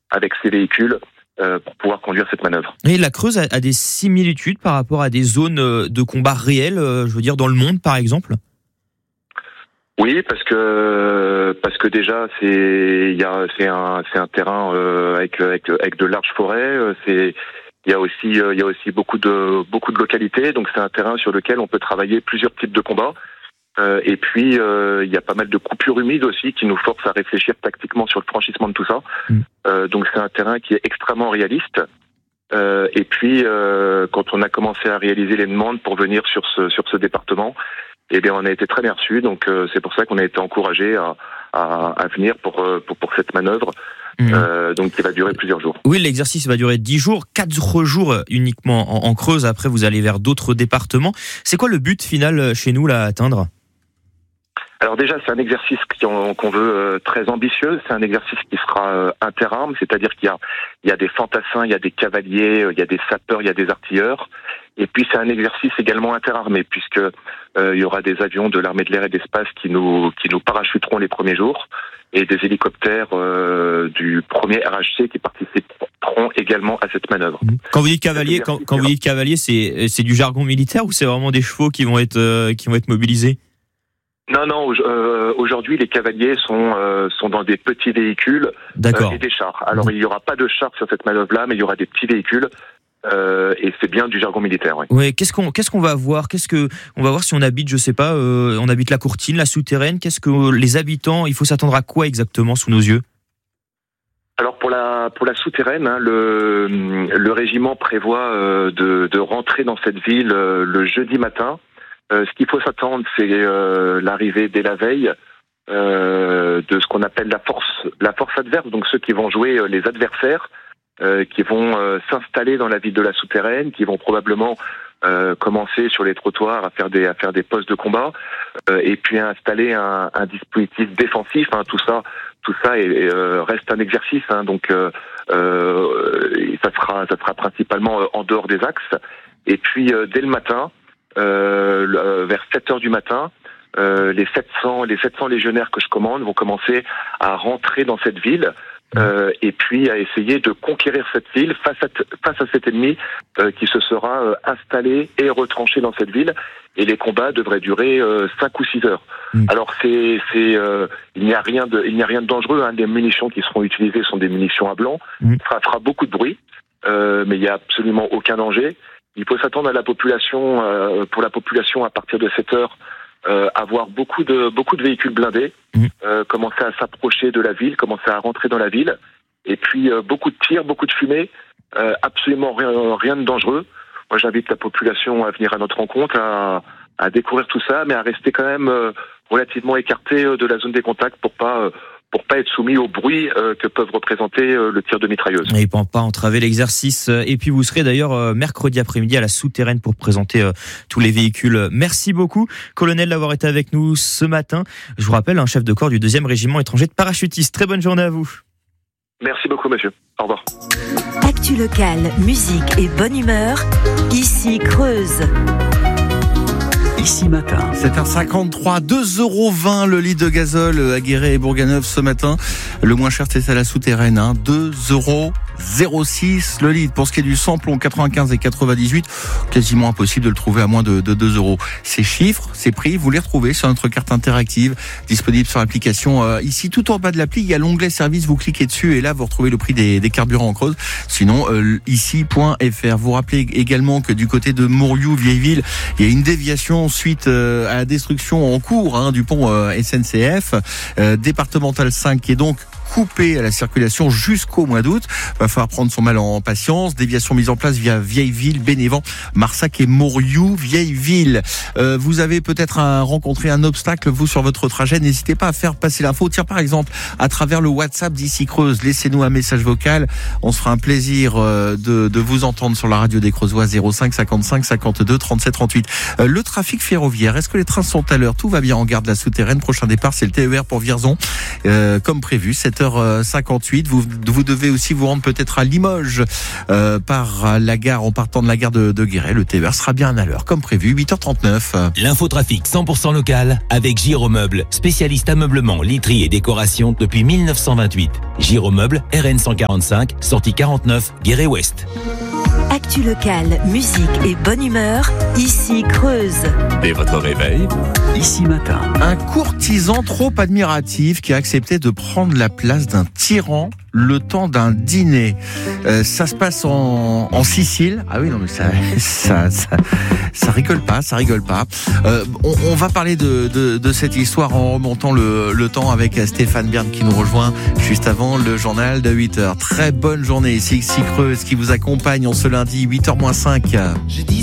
avec ces véhicules pour pouvoir conduire cette manœuvre. Et la Creuse a des similitudes par rapport à des zones de combat réels, je veux dire dans le monde par exemple. Oui, parce que déjà c'est un terrain avec de larges forêts. Il y a aussi beaucoup de localités, donc c'est un terrain sur lequel on peut travailler plusieurs types de combats. Et puis il y a pas mal de coupures humides aussi qui nous forcent à réfléchir tactiquement sur le franchissement de tout ça. Donc c'est un terrain qui est extrêmement réaliste. Et puis quand on a commencé à réaliser les demandes pour venir sur ce département, eh bien on a été très bien reçus. Donc c'est pour ça qu'on a été encouragés à venir pour cette manœuvre. Donc qui va durer plusieurs jours. Oui, l'exercice va durer 10 jours, 4 jours uniquement en Creuse. Après, vous allez vers d'autres départements. C'est quoi le but final chez nous là à atteindre ? Alors déjà, c'est un exercice qu'on veut très ambitieux. C'est un exercice qui sera interarmes, c'est-à-dire qu'il y a des fantassins, il y a des cavaliers, il y a des sapeurs, il y a des artilleurs. Et puis c'est un exercice également interarmé, puisque il y aura des avions de l'armée de l'air et de l'espace qui nous parachuteront les premiers jours, et des hélicoptères du premier RHC qui participeront également à cette manœuvre. Quand vous dites cavalier, vous dites cavalier, c'est du jargon militaire ou c'est vraiment des chevaux qui vont être mobilisés ? Non. Aujourd'hui, les cavaliers sont dans des petits véhicules et des chars. Alors, il n'y aura pas de chars sur cette manœuvre-là, mais il y aura des petits véhicules. Et c'est bien du jargon militaire. Oui. Ouais. Qu'est-ce qu'on va voir ? On va voir si on habite, je sais pas, on habite la Courtine, la Souterraine. Qu'est-ce que les habitants, il faut s'attendre à quoi exactement sous nos yeux ? Alors pour la Souterraine, hein, le régiment prévoit de rentrer dans cette ville le jeudi matin. Ce qu'il faut s'attendre, c'est l'arrivée dès la veille de ce qu'on appelle la force adverse, donc ceux qui vont jouer les adversaires, qui vont s'installer dans la ville de la Souterraine, qui vont probablement commencer sur les trottoirs à faire des postes de combat, et puis installer un dispositif défensif. Hein, tout ça reste un exercice. Hein, donc ça sera principalement en dehors des axes. Et puis dès le matin. Vers 7h du matin, les 700 légionnaires que je commande vont commencer à rentrer dans cette ville et puis à essayer de conquérir cette ville face à cet ennemi qui se sera installé et retranché dans cette ville. Et les combats devraient durer 5 ou 6 heures. Alors il n'y a rien de dangereux. Hein. Les munitions qui seront utilisées sont des munitions à blanc. Ça fera beaucoup de bruit, mais il n'y a absolument aucun danger. Il faut s'attendre à la population, pour la population à partir de 7 heures, avoir beaucoup de véhicules blindés, commencer à s'approcher de la ville, commencer à rentrer dans la ville, et puis beaucoup de tirs, beaucoup de fumée, absolument rien de dangereux. Moi, j'invite la population à venir à notre rencontre, à découvrir tout ça, mais à rester quand même relativement écarté de la zone des contacts pour pas être soumis au bruit que peuvent représenter le tir de mitrailleuse. Et pour pas entraver l'exercice. Et puis vous serez d'ailleurs mercredi après-midi à la Souterraine pour présenter tous les véhicules. Merci beaucoup, colonel, d'avoir été avec nous ce matin. Je vous rappelle, un chef de corps du 2e régiment étranger de parachutistes. Très bonne journée à vous. Merci beaucoup, monsieur. Au revoir. Actu locale, musique et bonne humeur. Ici Creuse. Ici matin. 7h53, 2,20€ le litre de gazole à Guéret et Bourganeuf ce matin. Le moins cher, c'est à la Souterraine, 2,06€ le litre. Pour ce qui est du samplon 95 et 98, quasiment impossible de le trouver à moins de 2€. Ces chiffres, ces prix, vous les retrouvez sur notre carte interactive disponible sur l'application. Ici, tout en bas de l'appli, il y a l'onglet service, vous cliquez dessus et là, vous retrouvez le prix des carburants en Creuse. Sinon, ici.fr. Vous rappelez également que du côté de Mourioux, Vieilleville, il y a une déviation suite à la destruction en cours du pont SNCF départemental 5 qui est donc coupé à la circulation jusqu'au mois d'août. Va falloir prendre son mal en patience. Déviation mise en place via Vieilleville, Bénévent, Marsac et Mourioux, Vieilleville. Vous avez peut-être rencontré un obstacle, vous, sur votre trajet. N'hésitez pas à faire passer l'info. Tiens, par exemple, à travers le WhatsApp d'Ici Creuse, laissez-nous un message vocal. On se fera un plaisir de vous entendre sur la radio des Creusois 05 55 52 37 38. Le trafic ferroviaire, est-ce que les trains sont à l'heure ? Tout va bien en gare de la Souterraine. Prochain départ, c'est le TER pour Vierzon, comme prévu, 7h. 7h58. Vous devez aussi vous rendre peut-être à Limoges par la gare, en partant de la gare de Guéret. Le TER sera bien à l'heure, comme prévu, 8h39. L'infotrafic 100% local avec Giromeuble, spécialiste ameublement, literie et décoration depuis 1928. Giromeuble, RN 145, sortie 49, Guéret-Ouest. Actu locale, musique et bonne humeur, ici Creuse. Dès votre réveil, ici matin. Un courtisan trop admiratif qui a accepté de prendre la place d'un tyran le temps d'un dîner. Ça se passe en Sicile. Ah oui, non mais ça rigole pas, ça rigole pas. On va parler de cette histoire en remontant le temps avec Stéphane Bern qui nous rejoint juste avant le journal de 8h. Très bonne journée ici Creuse qui vous accompagne en ce lundi 8h-5.